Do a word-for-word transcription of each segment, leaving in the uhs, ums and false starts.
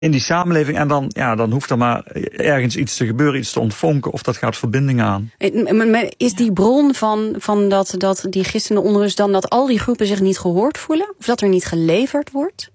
in die samenleving. En dan, ja, dan hoeft er maar ergens iets te gebeuren, iets te ontvonken, of dat gaat verbindingen aan. Is die bron van, van dat, dat die gisteren onrust dan dat al die groepen zich niet gehoord voelen? Of dat er niet geleverd wordt?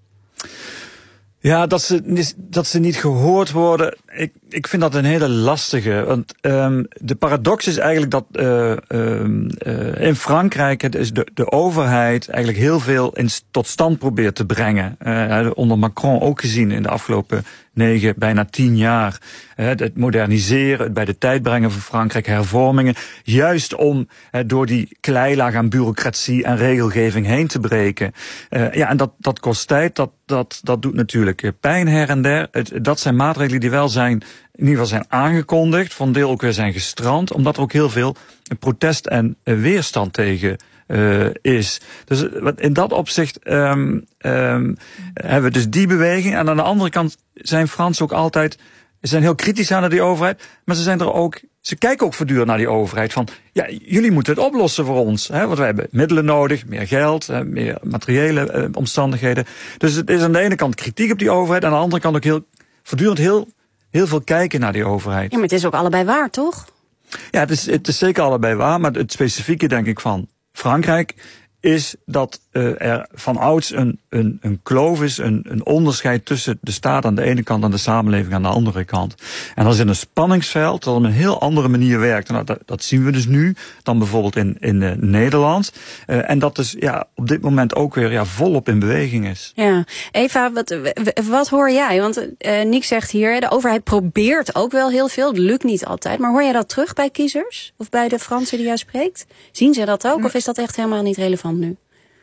Ja, dat ze, dat ze niet gehoord worden, ik, ik vind dat een hele lastige. Want um, de paradox is eigenlijk dat uh, um, uh, in Frankrijk het is de, de overheid eigenlijk heel veel in, tot stand probeert te brengen. Uh, onder Macron ook gezien in de afgelopen negen, bijna tien jaar. Uh, het moderniseren, het bij de tijd brengen van Frankrijk, hervormingen. Juist om uh, door die kleilaag aan bureaucratie en regelgeving heen te breken. Uh, ja, en dat, dat kost tijd, dat, dat, dat doet natuurlijk pijn her en der. Het, dat zijn maatregelen die wel zijn, in ieder geval zijn aangekondigd, van deel ook weer zijn gestrand, omdat er ook heel veel protest en weerstand tegen uh, is. Dus in dat opzicht um, um, hebben we dus die beweging. En aan de andere kant zijn Fransen ook altijd, ze zijn heel kritisch aan die overheid, maar ze zijn er ook, ze kijken ook voortdurend naar die overheid van, ja, jullie moeten het oplossen voor ons, hè, want wij hebben middelen nodig, meer geld, hè, meer materiële uh, omstandigheden. Dus het is aan de ene kant kritiek op die overheid, aan de andere kant ook heel voortdurend heel heel veel kijken naar die overheid. Ja, maar het is ook allebei waar, toch? Ja, het is, het is zeker allebei waar, maar het specifieke, denk ik, van Frankrijk is dat uh, er van ouds een, een, een kloof is, een, een onderscheid tussen de staat aan de ene kant en de samenleving aan de andere kant. En dat is in een spanningsveld dat op een heel andere manier werkt. En dat, dat zien we dus nu dan bijvoorbeeld in, in uh, Nederland. Uh, en dat dus ja, op dit moment ook weer ja, volop in beweging is. Ja, Eva, wat, wat hoor jij? Want uh, Nick zegt hier, de overheid probeert ook wel heel veel. Het lukt niet altijd. Maar hoor jij dat terug bij kiezers? Of bij de Fransen die jij spreekt? Zien ze dat ook? Of is dat echt helemaal niet relevant nu?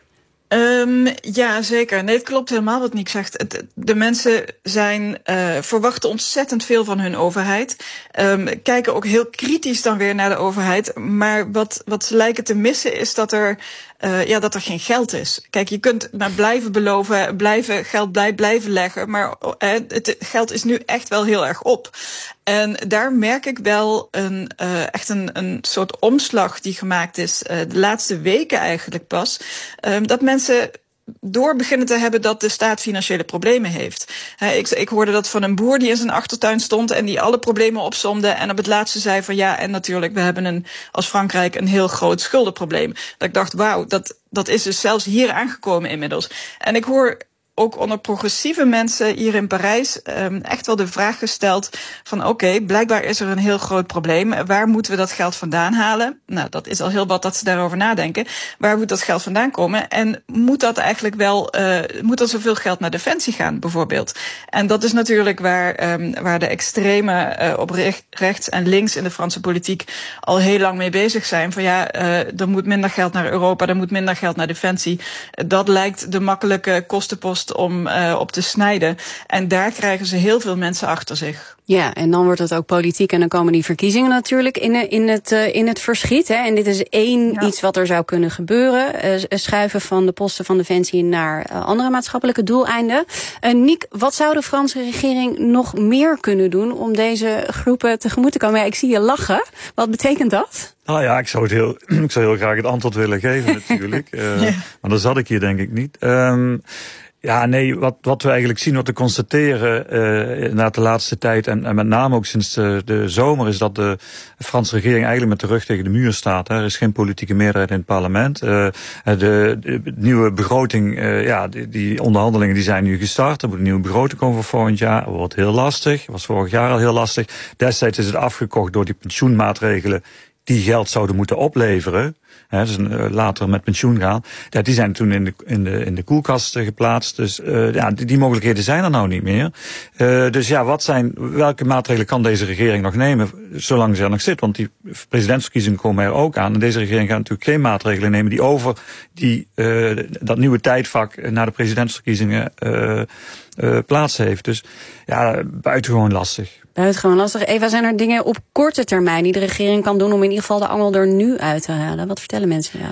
Um, ja, zeker. Nee, het klopt helemaal wat Nick zegt. Het, de mensen zijn, uh, verwachten ontzettend veel van hun overheid. Um, kijken ook heel kritisch dan weer naar de overheid. Maar wat, wat ze lijken te missen is dat er, uh, ja, dat er geen geld is. Kijk, je kunt maar blijven beloven, blijven geld blij, blijven leggen. Maar uh, het geld is nu echt wel heel erg op. En daar merk ik wel een, uh, echt een, een soort omslag die gemaakt is, uh, de laatste weken eigenlijk pas. Um, dat mensen door beginnen te hebben dat de staat financiële problemen heeft. He, ik, ik hoorde dat van een boer die in zijn achtertuin stond en die alle problemen opsomde en op het laatste zei van ja, en natuurlijk, we hebben een, als Frankrijk een heel groot schuldenprobleem. Dat ik dacht, wauw, dat, dat is dus zelfs hier aangekomen inmiddels. En ik hoor ook onder progressieve mensen hier in Parijs um, echt wel de vraag gesteld van oké, okay, blijkbaar is er een heel groot probleem. Waar moeten we dat geld vandaan halen? Nou, dat is al heel wat dat ze daarover nadenken. Waar moet dat geld vandaan komen? En moet dat eigenlijk wel, uh, moet er zoveel geld naar defensie gaan, bijvoorbeeld? En dat is natuurlijk waar, um, waar de extremen uh, op recht, rechts en links in de Franse politiek al heel lang mee bezig zijn. Van ja, uh, er moet minder geld naar Europa, er moet minder geld naar defensie. Dat lijkt de makkelijke kostenpost om uh, op te snijden. En daar krijgen ze heel veel mensen achter zich. Ja, en dan wordt het ook politiek en dan komen die verkiezingen natuurlijk in, in, het, uh, in het verschiet. Hè? En dit is één ja. iets wat er zou kunnen gebeuren. Uh, schuiven van de posten van Defensie naar uh, andere maatschappelijke doeleinden. Uh, Nick, wat zou de Franse regering nog meer kunnen doen om deze groepen tegemoet te komen? Ja, ik zie je lachen. Wat betekent dat? Nou ja, ik zou het heel, ik zou heel graag het antwoord willen geven natuurlijk. Uh, ja. Maar dan zat ik hier denk ik niet. Um, Ja, nee, wat, wat we eigenlijk zien, wat we constateren uh, na de laatste tijd en, en met name ook sinds de, de zomer, is dat de Franse regering eigenlijk met de rug tegen de muur staat. Hè. Er is geen politieke meerderheid in het parlement. Uh, de, de nieuwe begroting, uh, ja, die, die onderhandelingen die zijn nu gestart. Er moet een nieuwe begroting komen voor volgend jaar. Dat wordt heel lastig. Was vorig jaar al heel lastig. Destijds is het afgekocht door die pensioenmaatregelen die geld zouden moeten opleveren. He, dus uh, later met pensioen gaan. Ja, die zijn toen in de, in de, in de koelkast geplaatst. Dus uh, ja, die, die mogelijkheden zijn er nou niet meer. Uh, dus ja, wat zijn, welke maatregelen kan deze regering nog nemen zolang ze er nog zit? Want die presidentsverkiezingen komen er ook aan. En deze regering gaat natuurlijk geen maatregelen nemen die over die, uh, dat nieuwe tijdvak naar de presidentsverkiezingen uh, uh, plaats heeft. Dus ja, buitengewoon lastig. Buitengewoon lastig. Eva, zijn er dingen op korte termijn die de regering kan doen om in ieder geval de angel er nu uit te halen? Wat vertellen mensen jou?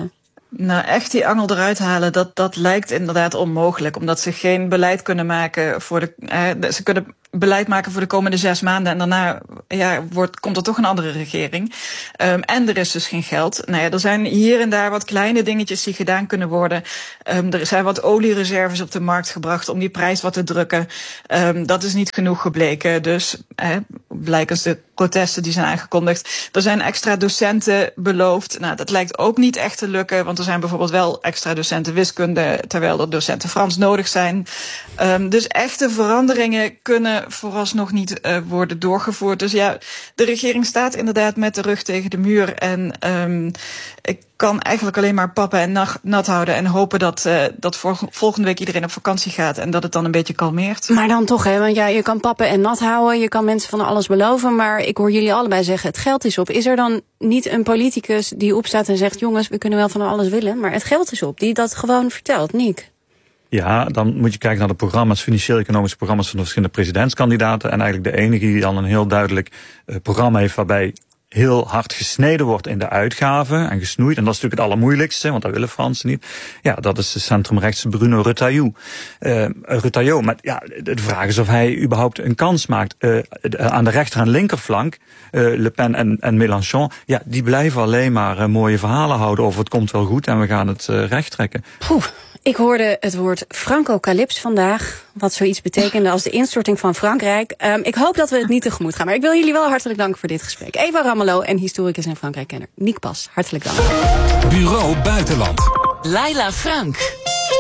Nou, echt die angel eruit halen, dat, dat lijkt inderdaad onmogelijk. Omdat ze geen beleid kunnen maken voor de... Eh, ze kunnen beleid maken voor de komende zes maanden. En daarna ja, wordt, komt er toch een andere regering. Um, en er is dus geen geld. Nou ja, er zijn hier en daar wat kleine dingetjes die gedaan kunnen worden. Um, er zijn wat oliereserves op de markt gebracht om die prijs wat te drukken. Um, dat is niet genoeg gebleken. Dus eh, blijkens de protesten die zijn aangekondigd. Er zijn extra docenten beloofd. Nou, dat lijkt ook niet echt te lukken. Want er zijn bijvoorbeeld wel extra docenten wiskunde, terwijl er docenten Frans nodig zijn. Um, dus echte veranderingen kunnen vooralsnog niet uh, worden doorgevoerd. Dus ja, de regering staat inderdaad met de rug tegen de muur. En um, ik kan eigenlijk alleen maar pappen en nat, nat houden en hopen dat, uh, dat volgende week iedereen op vakantie gaat en dat het dan een beetje kalmeert. Maar dan toch, hè, want ja, je kan pappen en nat houden, je kan mensen van alles beloven, maar ik hoor jullie allebei zeggen, het geld is op. Is er dan niet een politicus die opstaat en zegt, jongens, we kunnen wel van alles willen, maar het geld is op, die dat gewoon vertelt, Niek? Ja, dan moet je kijken naar de programma's, financieel-economische programma's van de verschillende presidentskandidaten. En eigenlijk de enige die dan een heel duidelijk uh, programma heeft waarbij heel hard gesneden wordt in de uitgaven en gesnoeid. En dat is natuurlijk het allermoeilijkste, want dat willen Fransen niet. Ja, dat is de centrumrechtse Bruno Retailleau. Uh, Retailleau. Maar ja, de vraag is of hij überhaupt een kans maakt. Uh, aan de rechter- en linkerflank, uh, Le Pen en, en Mélenchon, ja, die blijven alleen maar uh, mooie verhalen houden over het komt wel goed en we gaan het uh, recht trekken. Poeh. Ik hoorde het woord Franco-calyps vandaag, wat zoiets betekende als de instorting van Frankrijk. Um, ik hoop dat we het niet tegemoet gaan, maar ik wil jullie wel hartelijk danken voor dit gesprek. Eva Ramelow en historicus en Frankrijk-kenner Niek Pas, hartelijk dank. Bureau Buitenland. Laila Frank.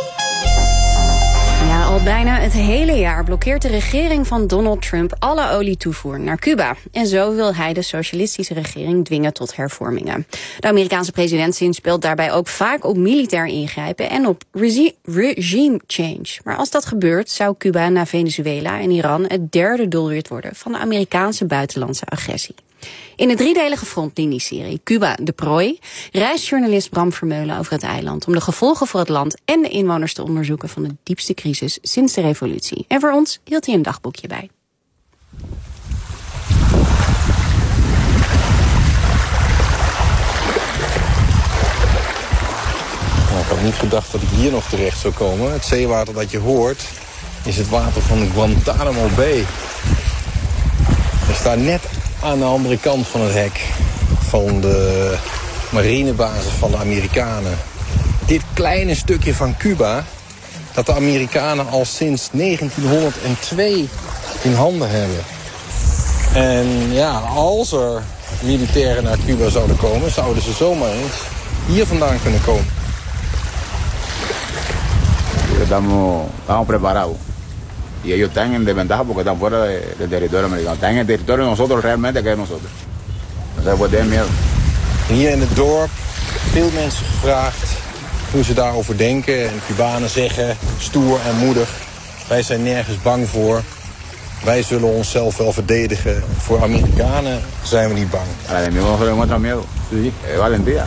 Ja, al bijna het hele jaar blokkeert de regering van Donald Trump alle olietoevoer naar Cuba. En zo wil hij de socialistische regering dwingen tot hervormingen. De Amerikaanse president speelt daarbij ook vaak op militair ingrijpen en op regi- regime change. Maar als dat gebeurt, zou Cuba na Venezuela en Iran het derde doelwit worden van de Amerikaanse buitenlandse agressie. In de driedelige frontlinieserie Cuba de prooi reist journalist Bram Vermeulen over het eiland om de gevolgen voor het land en de inwoners te onderzoeken van de diepste crisis sinds de revolutie. En voor ons hield hij een dagboekje bij. Nou, ik had niet gedacht dat ik hier nog terecht zou komen. Het zeewater dat je hoort is het water van Guantanamo Bay. We staan net aan de andere kant van het hek van de marinebasis van de Amerikanen. Dit kleine stukje van Cuba dat de Amerikanen al sinds negentienhonderdtwee in handen hebben. En ja, als er militairen naar Cuba zouden komen, zouden ze zomaar eens hier vandaan kunnen komen. Estamos, estamos preparados. Y ellos están en desventaja porque están fuera de, del territorio americano. Están en el territorio de nosotros realmente, que es nosotros. Entonces, pues tienen miedo. Hier in het dorp, veel mensen gevraagd hoe ze daarover denken. En Cubanen zeggen, stoer en moedig, wij zijn nergens bang voor. Wij zullen onszelf wel verdedigen. Voor Amerikanen zijn we niet bang. A la enemigo no se le demuestra miedo. Sí, es valentía.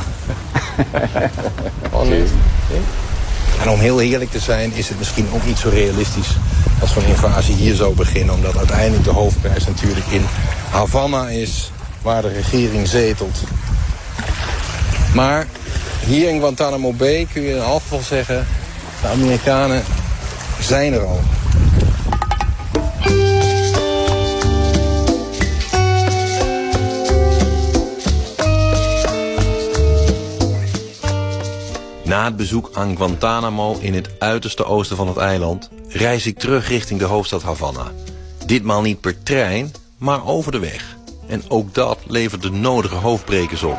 En om heel eerlijk te zijn is het misschien ook niet zo realistisch dat zo'n invasie hier zou beginnen. Omdat uiteindelijk de hoofdprijs natuurlijk in Havana is, waar de regering zetelt. Maar hier in Guantanamo Bay kun je in elk geval zeggen, de Amerikanen zijn er al. Na het bezoek aan Guantanamo in het uiterste oosten van het eiland reis ik terug richting de hoofdstad Havana. Ditmaal niet per trein, maar over de weg. En ook dat levert de nodige hoofdbrekers op.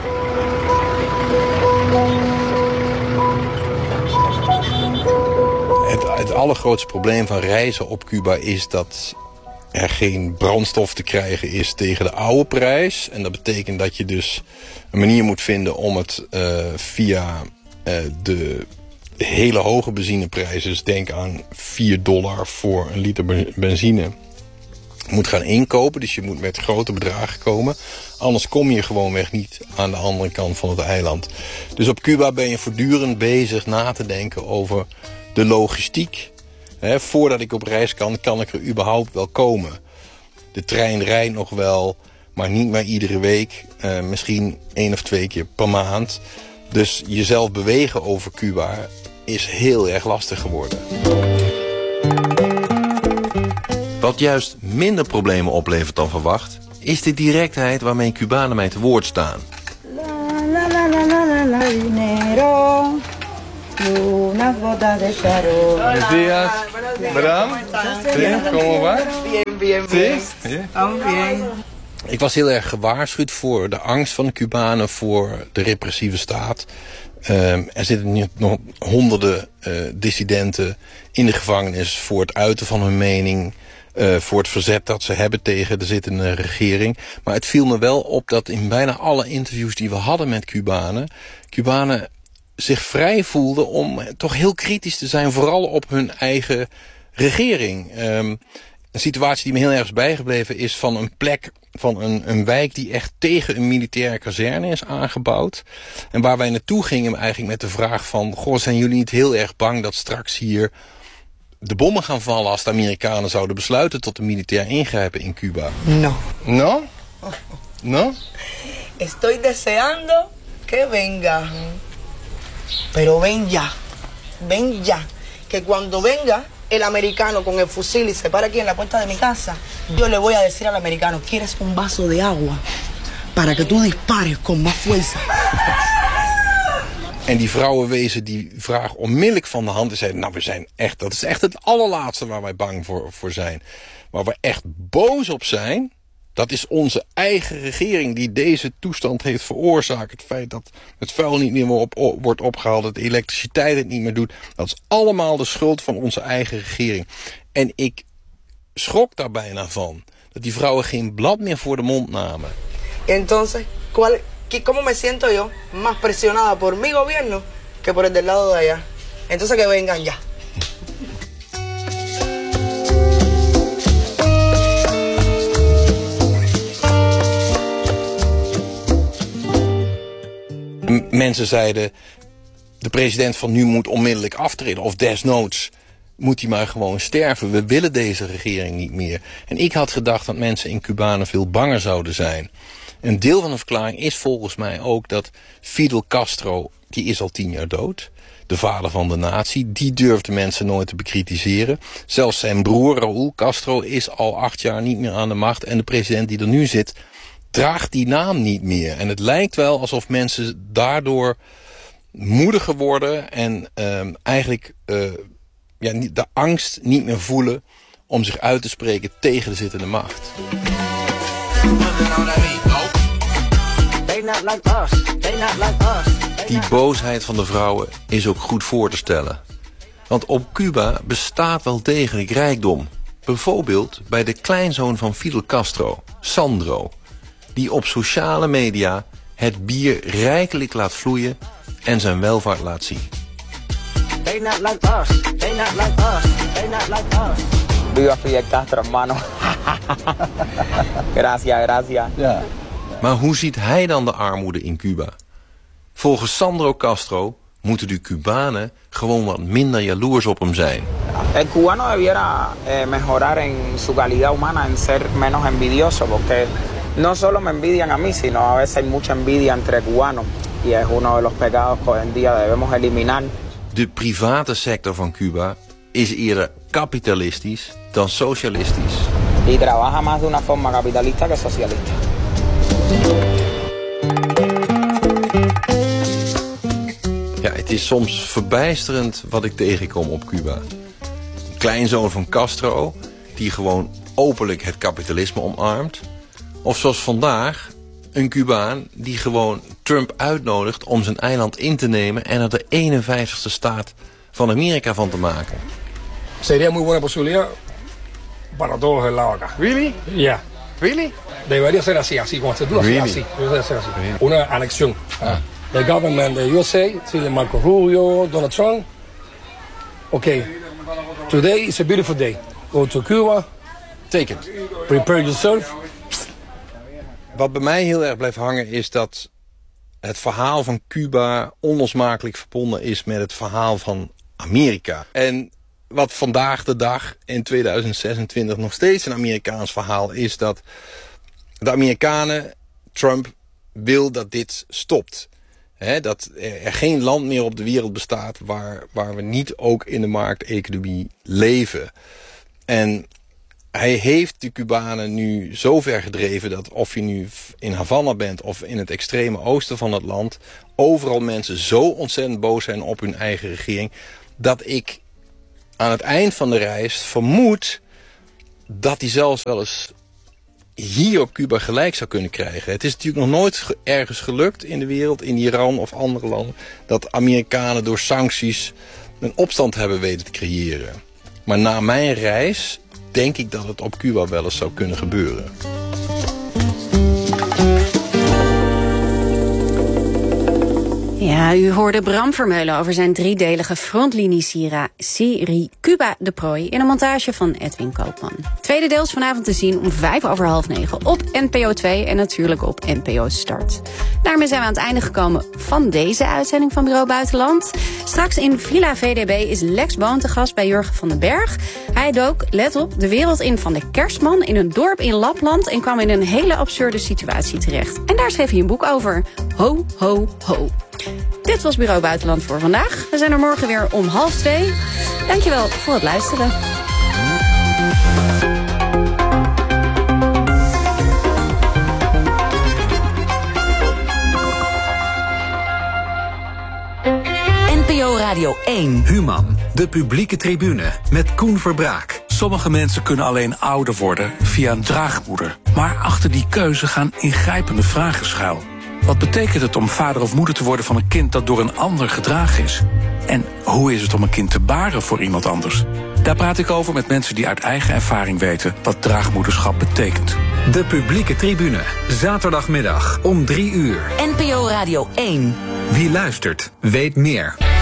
Het, het allergrootste probleem van reizen op Cuba is dat er geen brandstof te krijgen is tegen de oude prijs. En dat betekent dat je dus een manier moet vinden om het uh, via uh, de hele hoge benzineprijzen, dus denk aan vier dollar voor een liter benzine, moet gaan inkopen. Dus je moet met grote bedragen komen. Anders kom je gewoonweg niet aan de andere kant van het eiland. Dus op Cuba ben je voortdurend bezig na te denken over de logistiek. He, voordat ik op reis kan, kan ik er überhaupt wel komen. De trein rijdt nog wel, maar niet meer iedere week. Uh, misschien één of twee keer per maand. Dus jezelf bewegen over Cuba is heel erg lastig geworden. Wat juist minder problemen oplevert dan verwacht, is de directheid waarmee Cubanen mij te woord staan. Buenos días, Bram. ¿Cómo va? Bien, bien, bien. Bien. Ik was heel erg gewaarschuwd voor de angst van de Cubanen voor de repressieve staat. Um, er zitten nu nog honderden uh, dissidenten in de gevangenis voor het uiten van hun mening. Uh, voor het verzet dat ze hebben tegen de zittende regering. Maar het viel me wel op dat in bijna alle interviews die we hadden met Cubanen, Cubanen zich vrij voelden om toch heel kritisch te zijn, vooral op hun eigen regering. Um, een situatie die me heel erg is bijgebleven is van een plek, van een, een wijk die echt tegen een militaire kazerne is aangebouwd. En waar wij naartoe gingen eigenlijk met de vraag van, goh, zijn jullie niet heel erg bang dat straks hier de bommen gaan vallen als de Amerikanen zouden besluiten tot een militair ingrijpen in Cuba? No. No? No? Estoy deseando que vengan. Pero ven ya. Ven ya. Que cuando venga el americano con el fusil y se para aquí en la puerta de mi casa, yo le voy a decir al americano, ¿quieres un vaso de agua? Para que tú dispares con más fuerza. En die vrouwen wezen die vraag onmiddellijk van de hand en zeiden, nou, we zijn echt, dat is echt het allerlaatste waar wij bang voor, voor zijn. Waar we echt boos op zijn, dat is onze eigen regering die deze toestand heeft veroorzaakt. Het feit dat het vuil niet meer op, op, wordt opgehaald, dat de elektriciteit het niet meer doet. Dat is allemaal de schuld van onze eigen regering. En ik schrok daar bijna van, dat die vrouwen geen blad meer voor de mond namen. Entonces, ¿cuál, ¿cómo me siento yo? Más presionada por mi gobierno que por el del lado de allá. Entonces que vengan ya. Mensen zeiden, de president van nu moet onmiddellijk aftreden. Of desnoods moet hij maar gewoon sterven. We willen deze regering niet meer. En ik had gedacht dat mensen in Cubanen veel banger zouden zijn. Een deel van de verklaring is volgens mij ook dat Fidel Castro, die is al tien jaar dood. De vader van de natie, die durfde mensen nooit te bekritiseren. Zelfs zijn broer Raúl Castro is al acht jaar niet meer aan de macht. En de president die er nu zit, draagt die naam niet meer. En het lijkt wel alsof mensen daardoor moediger worden en um, eigenlijk uh, ja, de angst niet meer voelen om zich uit te spreken tegen de zittende macht. Die boosheid van de vrouwen is ook goed voor te stellen. Want op Cuba bestaat wel degelijk rijkdom. Bijvoorbeeld bij de kleinzoon van Fidel Castro, Sandro, die op sociale media het bier rijkelijk laat vloeien en zijn welvaart laat zien. They not like us. They not like us. They not like us. Viva Fidel Castro, hermano. Gracias, gracias. Ja. Maar hoe ziet hij dan de armoede in Cuba? Volgens Sandro Castro moeten de Cubanen gewoon wat minder jaloers op hem zijn. El cubano debiera eh, mejorar en su calidad humana, en ser menos envidioso, porque no solo me envidian a mí, sino a veces hay mucha envidia entre cubanos. Y es uno de los pecados que hoy en día debemos eliminar. De private sector van Cuba is eerder kapitalistisch dan socialistisch. Y trabaja más de una forma capitalista que socialista. Ja, het is soms verbijsterend wat ik tegenkom op Cuba. Een kleinzoon van Castro, die gewoon openlijk het kapitalisme omarmt. Of zoals vandaag, een Cubaan die gewoon Trump uitnodigt om zijn eiland in te nemen en er de eenenvijftigste staat van Amerika van te maken. Sería muy buena posibilidad para todos el lado acá. Really? Yeah. Really? Debería ser así, así, como se tú Really? así. Debería ser así. Really? Una anexión. Ah. The government, the U S A, sí, de Marco Rubio, Donald Trump. Okay. Today is a beautiful day. Go to Cuba. Take it. Prepare yourself. Wat bij mij heel erg blijft hangen is dat het verhaal van Cuba onlosmakelijk verbonden is met het verhaal van Amerika. En wat vandaag de dag in tweeduizend zesentwintig nog steeds een Amerikaans verhaal is, dat de Amerikanen, Trump, wil dat dit stopt. He, dat er geen land meer op de wereld bestaat waar, waar we niet ook in de markteconomie leven. En hij heeft de Cubanen nu zo ver gedreven dat of je nu in Havana bent of in het extreme oosten van het land, overal mensen zo ontzettend boos zijn op hun eigen regering, dat ik aan het eind van de reis vermoed dat hij zelfs wel eens hier op Cuba gelijk zou kunnen krijgen. Het is natuurlijk nog nooit ergens gelukt in de wereld, in Iran of andere landen, dat Amerikanen door sancties een opstand hebben weten te creëren. Maar na mijn reis denk ik dat het op Cuba wel eens zou kunnen gebeuren. Ja, u hoorde Bram Vermeulen over zijn driedelige frontlinie-serie Cuba de Prooi in een montage van Edwin Koopman. Tweede deel is vanavond te zien om vijf over half negen op N P O twee en natuurlijk op N P O Start. Daarmee zijn we aan het einde gekomen van deze uitzending van Bureau Buitenland. Straks in Villa V D B is Lex Boon te gast bij Jurgen van den Berg. Hij dook, let op, de wereld in van de kerstman in een dorp in Lapland en kwam in een hele absurde situatie terecht. En daar schreef hij een boek over. Ho, ho, ho. Dit was Bureau Buitenland voor vandaag. We zijn er morgen weer om half twee. Dankjewel voor het luisteren. N P O Radio één. Human, de publieke tribune met Koen Verbraak. Sommige mensen kunnen alleen ouder worden via een draagmoeder. Maar achter die keuze gaan ingrijpende vragen schuil. Wat betekent het om vader of moeder te worden van een kind dat door een ander gedragen is? En hoe is het om een kind te baren voor iemand anders? Daar praat ik over met mensen die uit eigen ervaring weten wat draagmoederschap betekent. De publieke tribune, zaterdagmiddag om drie uur. N P O Radio één. Wie luistert, weet meer.